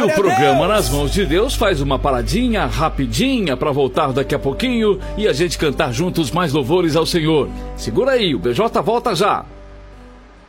o programa Nas Mãos de Deus faz uma paradinha rapidinha para voltar daqui a pouquinho e a gente cantar juntos mais louvores ao Senhor. Segura aí, o BJ volta já.